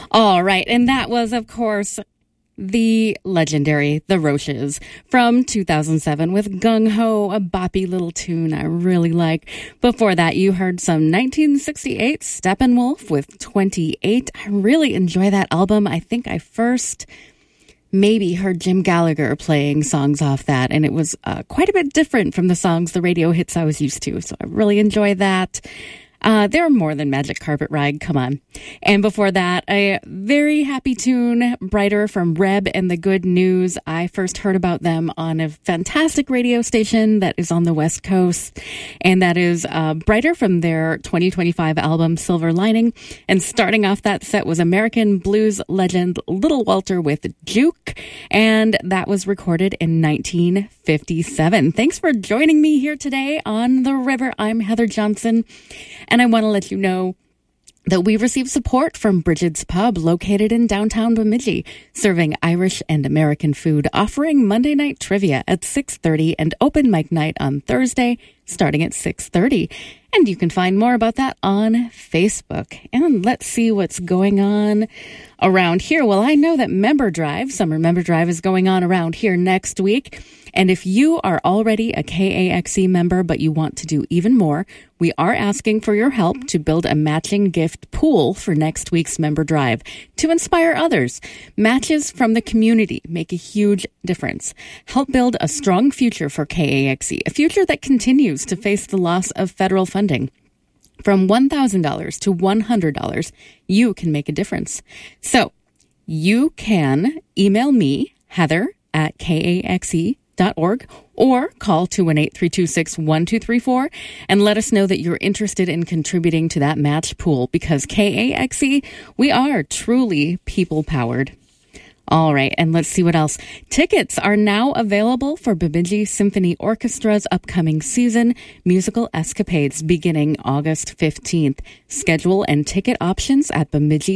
All right. And that was, of course, the legendary The Roches from 2007 with Gung Ho, a boppy little tune I really like. Before that, you heard some 1968 Steppenwolf with 28. I really enjoy that album. I think I first maybe heard Jim Gallagher playing songs off that, and it was quite a bit different from the songs, the radio hits I was used to. So I really enjoy that. They're more than Magic Carpet Ride. Come on. And before that, a very happy tune, Brighter from Reb and the Good News. I first heard about them on a fantastic radio station that is on the West Coast. And that is Brighter from their 2025 album, Silver Lining. And starting off that set was American blues legend Little Walter with Juke. And that was recorded in 1957. Thanks for joining me here today on The River. I'm Heather Johnson. And I want to let you know that we receive support from Bridget's Pub, located in downtown Bemidji, serving Irish and American food, offering Monday night trivia at 6:30 and open mic night on Thursday, starting at 6:30. And you can find more about that on Facebook. And let's see what's going on around here. Well, I know that Member Drive, Summer Member Drive, is going on around here next week. And if you are already a KAXE member, but you want to do even more, we are asking for your help to build a matching gift pool for next week's Member Drive to inspire others. Matches from the community make a huge difference. Help build a strong future for KAXE, a future that continues to face the loss of federal funding. From $1,000 to $100, you can make a difference. So you can email me, Heather, at KAXE.org, or call 218-326-1234 and let us know that you're interested in contributing to that match pool, because KAXE, we are truly people-powered. All right, and let's see what else. Tickets are now available for Bemidji Symphony Orchestra's upcoming season, Musical Escapades, beginning August 15th. Schedule and ticket options at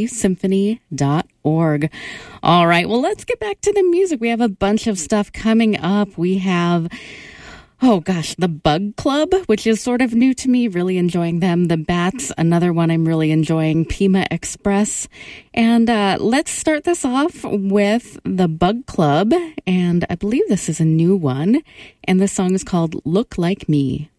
bemidjisymphony.org. All right, well, let's get back to the music. We have a bunch of stuff coming up. We have... oh, gosh, the Bug Club, which is sort of new to me, really enjoying them. The Bats, another one I'm really enjoying, Pima Express. And let's start this off with the Bug Club, and I believe this is a new one, and the song is called Look Like Me.